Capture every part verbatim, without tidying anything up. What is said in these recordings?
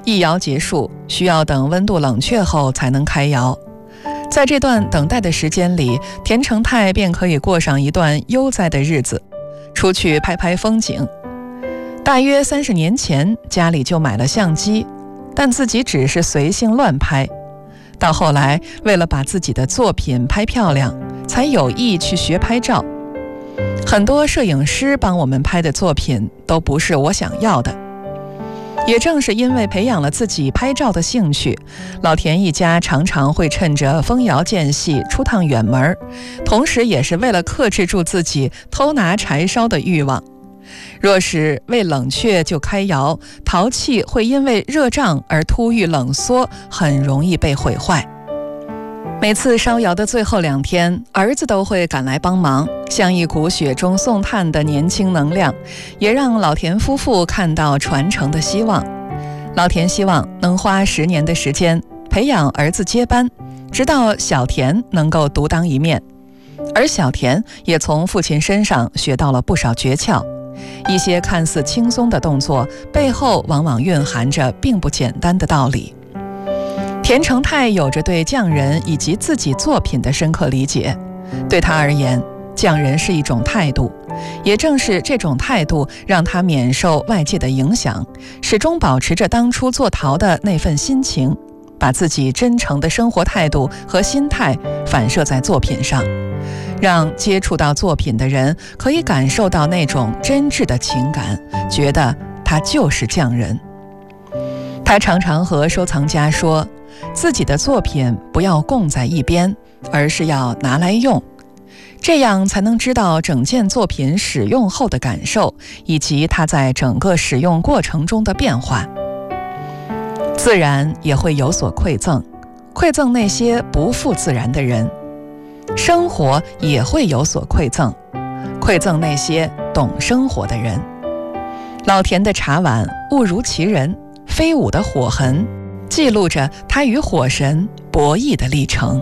一窑结束，需要等温度冷却后才能开窑。在这段等待的时间里，田成泰便可以过上一段悠哉的日子，出去拍拍风景。大约三十年前，家里就买了相机，但自己只是随性乱拍。到后来，为了把自己的作品拍漂亮，才有意去学拍照。很多摄影师帮我们拍的作品都不是我想要的。也正是因为培养了自己拍照的兴趣，老田一家常常会趁着风摇间隙出趟远门，同时也是为了克制住自己偷拿柴烧的欲望。若是为冷却就开窑，陶器会因为热胀而突遇冷缩，很容易被毁坏。每次烧窑的最后两天，儿子都会赶来帮忙，像一股雪中送炭的年轻能量，也让老田夫妇看到传承的希望。老田希望能花十年的时间培养儿子接班，直到小田能够独当一面。而小田也从父亲身上学到了不少诀窍，一些看似轻松的动作，背后往往蕴含着并不简单的道理。田成泰有着对匠人以及自己作品的深刻理解，对他而言，匠人是一种态度，也正是这种态度让他免受外界的影响，始终保持着当初做陶的那份心情，把自己真诚的生活态度和心态反射在作品上，让接触到作品的人可以感受到那种真挚的情感，觉得他就是匠人。他常常和收藏家说，自己的作品不要供在一边，而是要拿来用，这样才能知道整件作品使用后的感受，以及它在整个使用过程中的变化。自然也会有所馈赠，馈赠那些不负自然的人；生活也会有所馈赠，馈赠那些懂生活的人。老田的茶碗物如其人，飞舞的火痕记录着他与火神博弈的历程。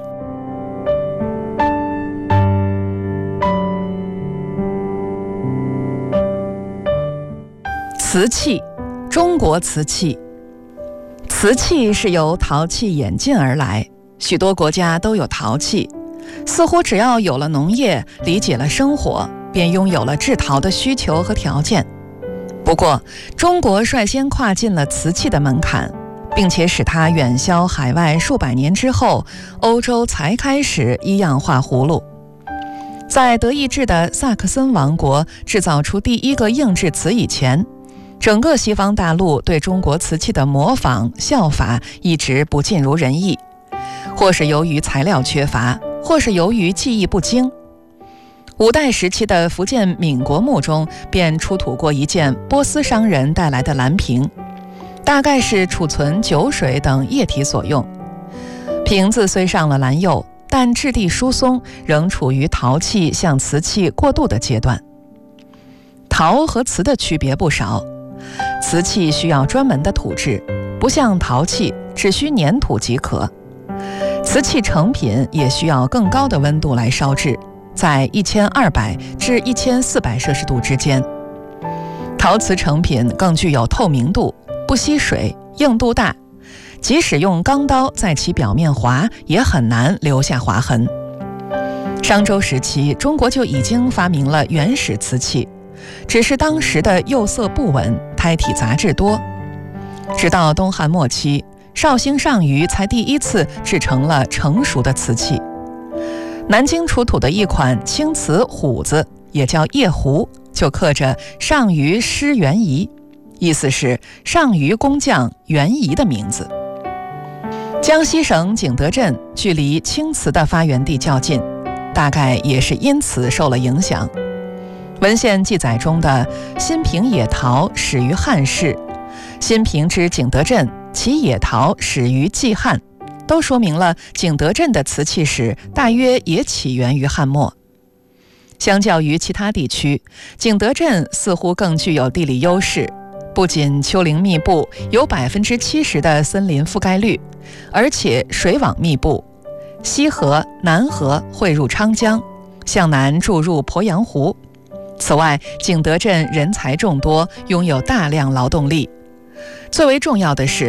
瓷器，中国瓷器。瓷器是由陶器演进而来，许多国家都有陶器，似乎只要有了农业，理解了生活，便拥有了制陶的需求和条件。不过，中国率先跨进了瓷器的门槛，并且使它远销海外数百年之后，欧洲才开始一样画葫芦。在德意志的萨克森王国制造出第一个硬质瓷以前，整个西方大陆对中国瓷器的模仿效法一直不尽如人意，或是由于材料缺乏，或是由于技艺不精。五代时期的福建闽国墓中便出土过一件波斯商人带来的蓝瓶，大概是储存酒水等液体所用。瓶子虽上了蓝釉，但质地疏松，仍处于陶器向瓷器过渡的阶段。陶和瓷的区别不少，瓷器需要专门的土质，不像陶器只需粘土即可。瓷器成品也需要更高的温度来烧制，在一千二百至一千四百摄氏度之间。陶瓷成品更具有透明度，不吸水，硬度大，即使用钢刀在其表面划，也很难留下划痕。商周时期，中国就已经发明了原始瓷器，只是当时的釉色不稳，胎体杂质多。直到东汉末期，绍兴上虞才第一次制成了成熟的瓷器。南京出土的一款青瓷虎子，也叫夜壶，就刻着上虞施元仪，意思是上虞工匠元仪的名字。江西省景德镇距离青瓷的发源地较近，大概也是因此受了影响。文献记载中的新平野陶始于汉世，新平之景德镇，其野陶始于季汉，都说明了景德镇的瓷器史大约也起源于汉末。相较于其他地区，景德镇似乎更具有地理优势，不仅丘陵密布，有百分之七十的森林覆盖率，而且水网密布，西河、南河汇入昌江，向南注入鄱阳湖。此外，景德镇人才众多，拥有大量劳动力。最为重要的是，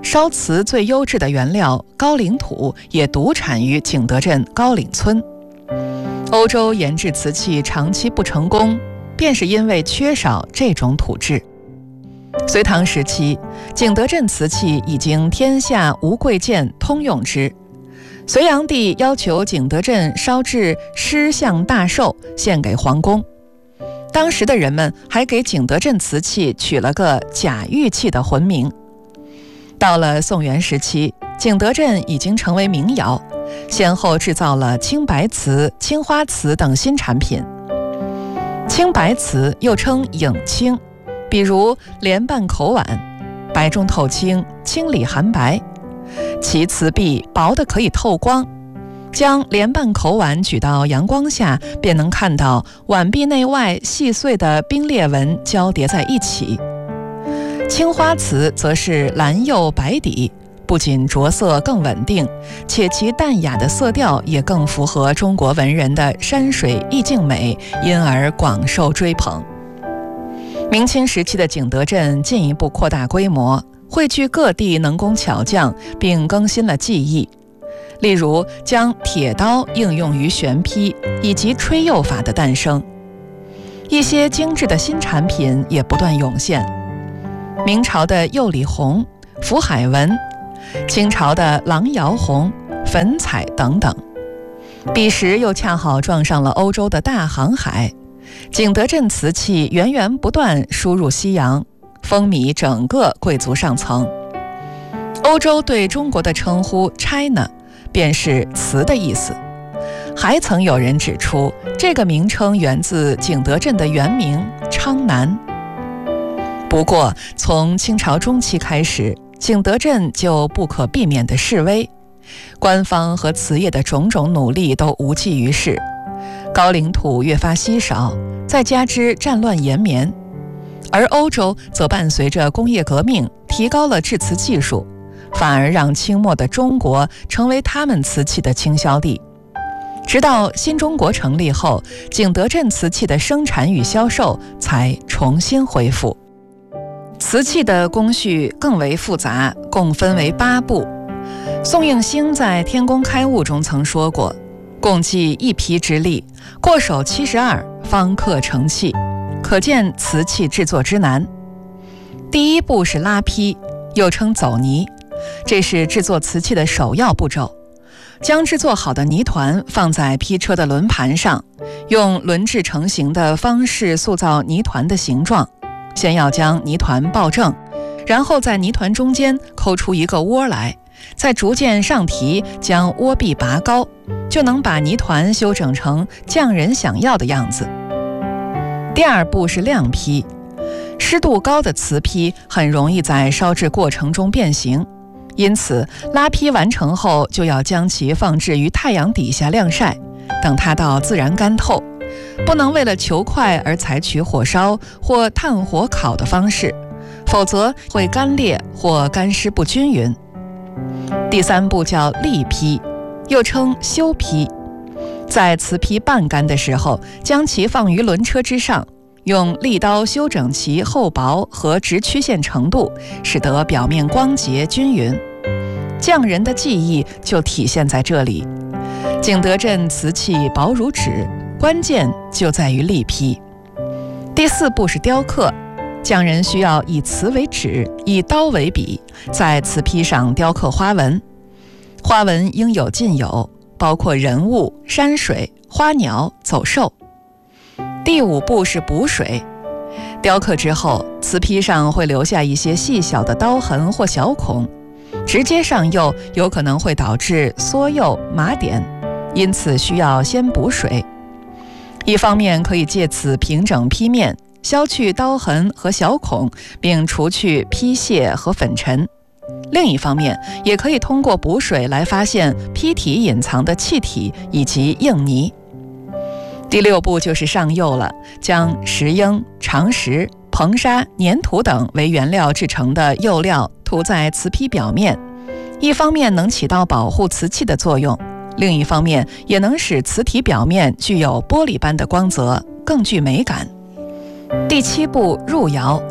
烧瓷最优质的原料高岭土也独产于景德镇高岭村。欧洲研制瓷器长期不成功，便是因为缺少这种土质。隋唐时期，景德镇瓷器已经天下无贵贱，通用之。隋炀帝要求景德镇烧制狮象大兽献给皇宫，当时的人们还给景德镇瓷器取了个假玉器的浑名。到了宋元时期，景德镇已经成为名窑，先后制造了青白瓷、青花瓷等新产品。青白瓷又称影青，比如莲瓣口碗，白中透青，青里含白。其瓷壁薄的可以透光，将莲瓣口碗举到阳光下，便能看到碗壁内外细碎的冰裂纹交叠在一起。青花瓷则是蓝釉白底，不仅着色更稳定，且其淡雅的色调也更符合中国文人的山水意境美，因而广受追捧。明清时期的景德镇进一步扩大规模，汇聚各地能工巧匠，并更新了技艺。例如将铁刀应用于旋劈，以及吹釉法的诞生。一些精致的新产品也不断涌现，明朝的釉里红、福海纹，清朝的郎窑红、粉彩等等。彼时又恰好撞上了欧洲的大航海，景德镇瓷器源源不断输入西洋，风靡整个贵族上层。欧洲对中国的称呼 China 便是瓷的意思。还曾有人指出，这个名称源自景德镇的原名昌南。不过从清朝中期开始，景德镇就不可避免的式微，官方和瓷业的种种努力都无济于事，高岭土越发稀少，再加之战乱延绵，而欧洲则伴随着工业革命提高了制瓷技术，反而让清末的中国成为他们瓷器的倾销地。直到新中国成立后，景德镇瓷器的生产与销售才重新恢复。瓷器的工序更为复杂，共分为八步。宋应星在《天工开物》中曾说过，共计一匹之力，过手七十二，方刻成器，可见瓷器制作之难。第一步是拉坯，又称走泥，这是制作瓷器的首要步骤。将制作好的泥团放在坯车的轮盘上，用轮制成型的方式塑造泥团的形状。先要将泥团抱正，然后在泥团中间抠出一个窝来，再逐渐上提，将窝壁拔高，就能把泥团修整成匠人想要的样子。第二步是晾坯，湿度高的瓷坯很容易在烧制过程中变形，因此拉坯完成后就要将其放置于太阳底下晾晒，等它到自然干透，不能为了求快而采取火烧或炭火烤的方式，否则会干裂或干湿不均匀。第三步叫砺坯，又称修坯，在瓷坯半干的时候，将其放于轮车之上，用利刀修整其厚薄和直曲线程度，使得表面光洁均匀。匠人的技艺就体现在这里。景德镇瓷器薄如纸，关键就在于砺坯。第四步是雕刻，匠人需要以瓷为纸，以刀为笔，在瓷坯上雕刻花纹。花纹应有尽有，包括人物、山水、花鸟、走兽。第五步是补水，雕刻之后，瓷坯上会留下一些细小的刀痕或小孔，直接上釉有可能会导致缩釉、麻点，因此需要先补水。一方面可以借此平整坯面，消去刀痕和小孔，并除去坯屑和粉尘；另一方面也可以通过补水来发现坯体隐藏的气体以及硬泥。第六步就是上釉了，将石英、长石、硼砂、粘土等为原料制成的釉料涂在瓷坯表面，一方面能起到保护瓷器的作用，另一方面也能使瓷体表面具有玻璃般的光泽，更具美感。第七步入窑，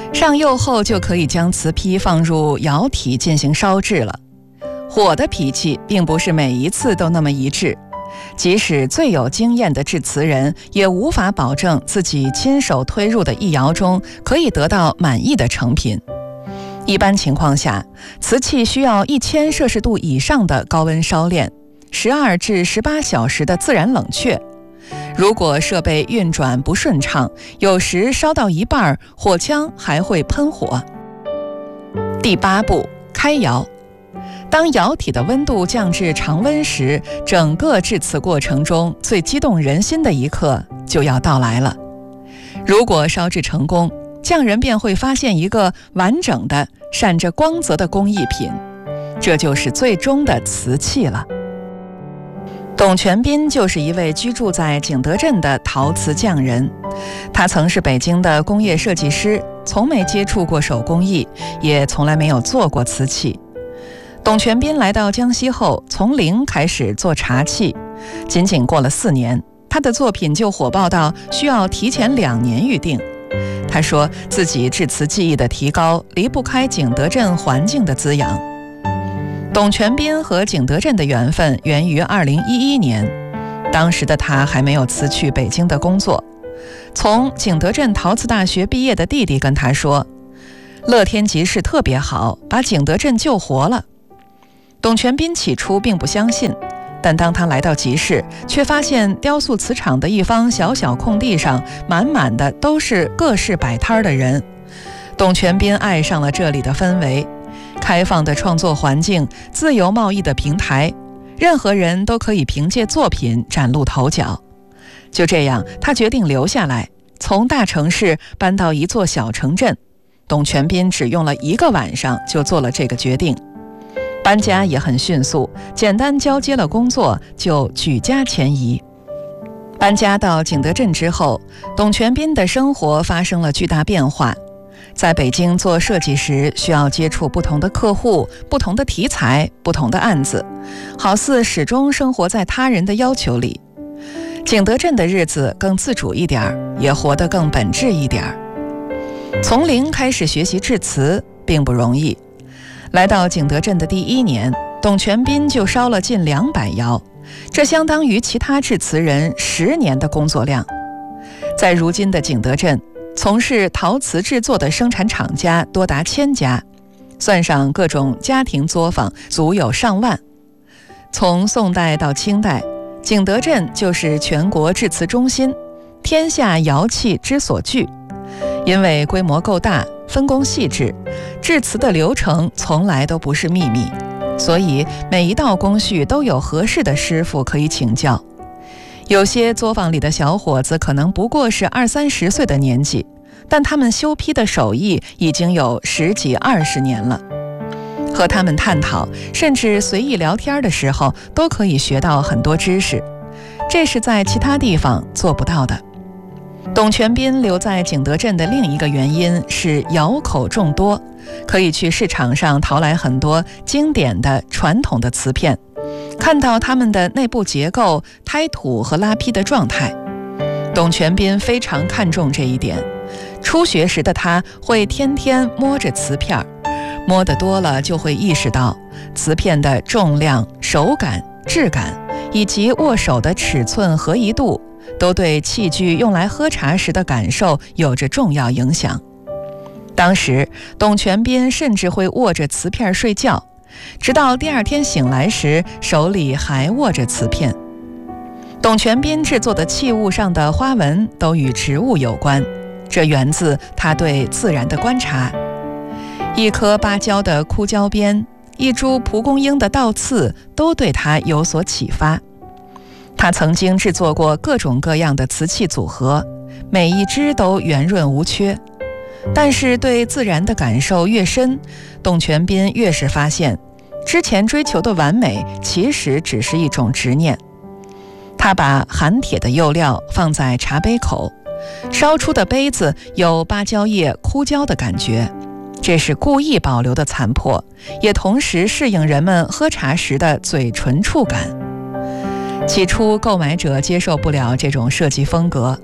上釉后就可以将瓷坯放入窑体进行烧制了。火的脾气并不是每一次都那么一致，即使最有经验的制瓷人，也无法保证自己亲手推入的一窑中可以得到满意的成品。一般情况下，瓷器需要一千摄氏度以上的高温烧炼，十二至十八小时的自然冷却。如果设备运转不顺畅，有时烧到一半，火枪还会喷火。第八步，开窑。当窑体的温度降至常温时，整个制瓷过程中最激动人心的一刻就要到来了。如果烧制成功，匠人便会发现一个完整的、闪着光泽的工艺品，这就是最终的瓷器了。董全斌就是一位居住在景德镇的陶瓷匠人，他曾是北京的工业设计师，从没接触过手工艺，也从来没有做过瓷器。董全斌来到江西后，从零开始做茶器，仅仅过了四年，他的作品就火爆到需要提前两年预定。他说自己制瓷技艺的提高离不开景德镇环境的滋养。董全斌和景德镇的缘分源于二零一一年，当时的他还没有辞去北京的工作。从景德镇陶瓷大学毕业的弟弟跟他说，乐天集市特别好，把景德镇救活了。董全斌起初并不相信，但当他来到集市，却发现雕塑瓷厂的一方小小空地上满满的都是各式摆摊的人。董全斌爱上了这里的氛围，开放的创作环境，自由贸易的平台，任何人都可以凭借作品崭露头角。就这样，他决定留下来，从大城市搬到一座小城镇。董全斌只用了一个晚上就做了这个决定。搬家也很迅速，简单交接了工作就举家迁移。搬家到景德镇之后，董全斌的生活发生了巨大变化。在北京做设计时，需要接触不同的客户、不同的题材、不同的案子，好似始终生活在他人的要求里。景德镇的日子更自主一点，也活得更本质一点。从零开始学习制瓷并不容易。来到景德镇的第一年，董全斌就烧了近两百窑，这相当于其他制瓷人十年的工作量。在如今的景德镇，从事陶瓷制作的生产厂家多达千家，算上各种家庭作坊，足有上万。从宋代到清代，景德镇就是全国制瓷中心，天下窑器之所聚。因为规模够大，分工细致，制瓷的流程从来都不是秘密，所以每一道工序都有合适的师傅可以请教。有些作坊里的小伙子可能不过是二三十岁的年纪，但他们修坯的手艺已经有十几二十年了。和他们探讨，甚至随意聊天的时候，都可以学到很多知识，这是在其他地方做不到的。董全斌留在景德镇的另一个原因是窑口众多，可以去市场上淘来很多经典的传统的瓷片，看到它们的内部结构、胎土和拉坯的状态。董全斌非常看重这一点。初学时的他会天天摸着瓷片，摸得多了就会意识到瓷片的重量、手感、质感以及握手的尺寸合宜度都对器具用来喝茶时的感受有着重要影响。当时董全斌甚至会握着瓷片睡觉，直到第二天醒来时手里还握着瓷片。董全斌制作的器物上的花纹都与植物有关，这源自他对自然的观察。一颗芭蕉的枯椒边，一株蒲公英的倒刺，都对他有所启发。他曾经制作过各种各样的瓷器组合，每一只都圆润无缺。但是对自然的感受越深，董全斌越是发现，之前追求的完美其实只是一种执念。他把含铁的釉料放在茶杯口，烧出的杯子有芭蕉叶枯焦的感觉，这是故意保留的残破，也同时适应人们喝茶时的嘴唇触感。起初购买者接受不了这种设计风格，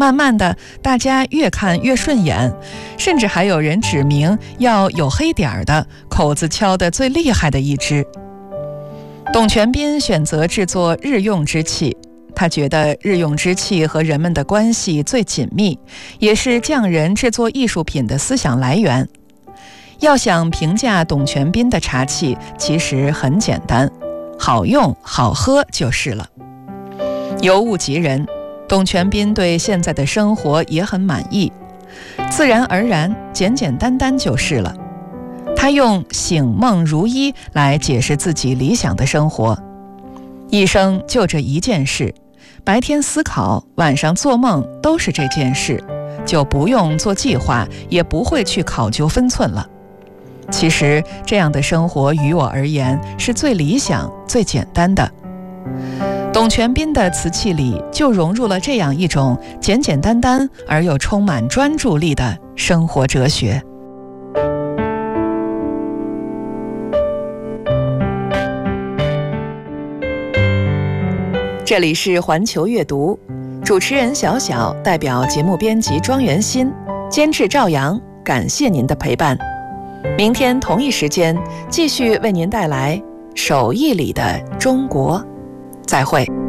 慢慢的，大家越看越顺眼，甚至还有人指明要有黑点儿的，口子敲得最厉害的一支。董全斌选择制作日用之器，他觉得日用之器和人们的关系最紧密，也是匠人制作艺术品的思想来源。要想评价董全斌的茶器，其实很简单，好用好喝就是了。尤物及人，董全斌对现在的生活也很满意，自然而然简简单单就是了。他用醒梦如一来解释自己理想的生活，一生就这一件事，白天思考，晚上做梦都是这件事，就不用做计划，也不会去考究分寸了。其实这样的生活于我而言是最理想最简单的。董全斌的瓷器里就融入了这样一种简简单单而又充满专注力的生活哲学。这里是环球阅读，主持人小小代表节目编辑庄元新，监制赵阳，感谢您的陪伴。明天同一时间继续为您带来手艺里的中国，再会。